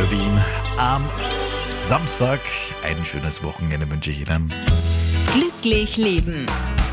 Wien am Samstag. Ein schönes Wochenende wünsche ich Ihnen. Glücklich leben.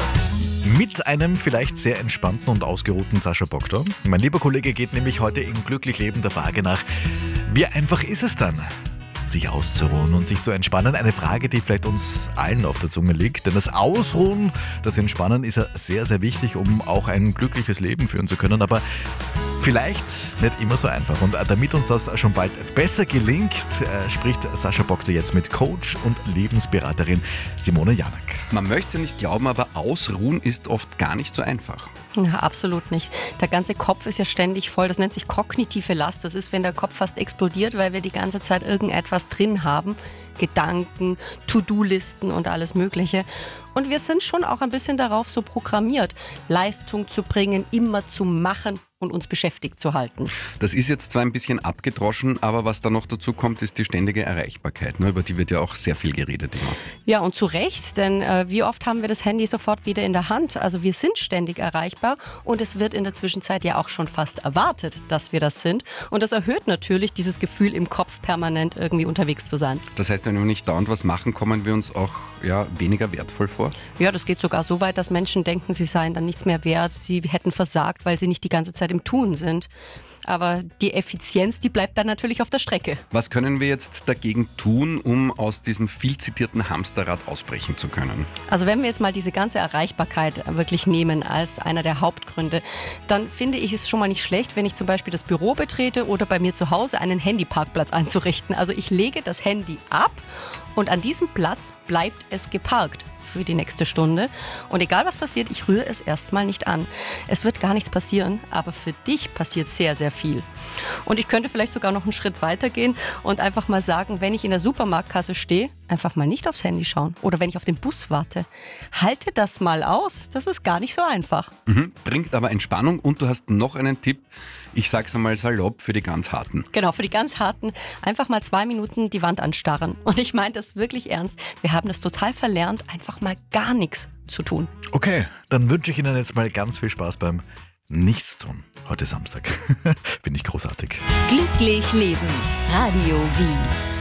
Mit einem vielleicht sehr entspannten und ausgeruhten Sascha Bogdan. Mein lieber Kollege geht nämlich heute in Glücklich leben der Frage nach, wie einfach ist es dann, sich auszuruhen und sich zu entspannen? Eine Frage, die vielleicht uns allen auf der Zunge liegt. Denn das Ausruhen, das Entspannen ist ja sehr, sehr wichtig, um auch ein glückliches Leben führen zu können. Aber vielleicht nicht immer so einfach. Und damit uns das schon bald besser gelingt, spricht Sascha Bogdan jetzt mit Coach und Lebensberaterin Simone Janak. Man möchte es ja nicht glauben, aber ausruhen ist oft gar nicht so einfach. Ja, absolut nicht. Der ganze Kopf ist ja ständig voll. Das nennt sich kognitive Last. Das ist, wenn der Kopf fast explodiert, weil wir die ganze Zeit irgendetwas drin haben. Gedanken, To-Do-Listen und alles Mögliche. Und wir sind schon auch ein bisschen darauf so programmiert, Leistung zu bringen, immer zu machen und uns beschäftigt zu halten. Das ist jetzt zwar ein bisschen abgedroschen, aber was da noch dazu kommt, ist die ständige Erreichbarkeit. Über die wird ja auch sehr viel geredet immer. Ja, und zu Recht, denn wie oft haben wir das Handy sofort wieder in der Hand? Also wir sind ständig erreichbar und es wird in der Zwischenzeit ja auch schon fast erwartet, dass wir das sind. Und das erhöht natürlich dieses Gefühl im Kopf, permanent irgendwie unterwegs zu sein. Das heißt, wenn wir nicht dauernd was machen, kommen wir uns auch weniger wertvoll vor? Ja, das geht sogar so weit, dass Menschen denken, sie seien dann nichts mehr wert, sie hätten versagt, weil sie nicht die ganze Zeit im Tun sind. Aber die Effizienz, die bleibt dann natürlich auf der Strecke. Was können wir jetzt dagegen tun, um aus diesem viel zitierten Hamsterrad ausbrechen zu können? Also wenn wir jetzt mal diese ganze Erreichbarkeit wirklich nehmen als einer der Hauptgründe, dann finde ich es schon mal nicht schlecht, wenn ich zum Beispiel das Büro betrete oder bei mir zu Hause einen Handyparkplatz einzurichten. Also ich lege das Handy ab und an diesem Platz bleibt es geparkt für die nächste Stunde. Und egal was passiert, ich rühre es erstmal nicht an. Es wird gar nichts passieren, aber für dich passiert sehr, sehr viel. Und ich könnte vielleicht sogar noch einen Schritt weiter gehen und einfach mal sagen, wenn ich in der Supermarktkasse stehe, einfach mal nicht aufs Handy schauen. Oder wenn ich auf den Bus warte. Halte das mal aus. Das ist gar nicht so einfach. Bringt aber Entspannung und du hast noch einen Tipp, ich sag's einmal salopp, für die ganz Harten. Genau, für die ganz Harten einfach mal 2 Minuten die Wand anstarren. Und ich meine das wirklich ernst. Wir haben das total verlernt, einfach mal gar nichts zu tun. Okay, dann wünsche ich Ihnen jetzt mal ganz viel Spaß beim Nichtstun. Heute Samstag. Finde ich großartig. Glücklich leben. Radio Wien.